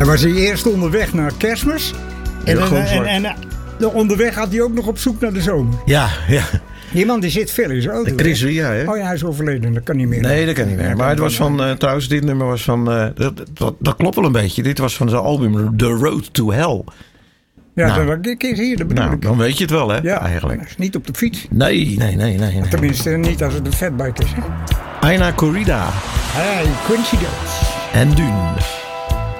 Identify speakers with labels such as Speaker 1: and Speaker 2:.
Speaker 1: Dan was hij eerst onderweg naar Kerstmis. En onderweg had hij ook nog op zoek naar de zomer.
Speaker 2: Ja.
Speaker 1: Die man die zit veel in zijn auto.
Speaker 2: De Chris Ria, hè?
Speaker 1: Oh ja, hij is overleden. Dat kan niet meer.
Speaker 2: Nee, dat kan niet meer. Maar het was van... trouwens, dit nummer was van... dat klopt wel een beetje. Dit was van zijn album The Road to Hell.
Speaker 1: Ja, dat bedoel ik.
Speaker 2: Dan weet je het wel, hè?
Speaker 1: Ja,
Speaker 2: eigenlijk.
Speaker 1: is niet op de fiets.
Speaker 2: Nee.
Speaker 1: Tenminste, niet als het een fatbike is. Hè?
Speaker 2: Aina Corrida.
Speaker 1: Hey, coincidence.
Speaker 2: En Dune.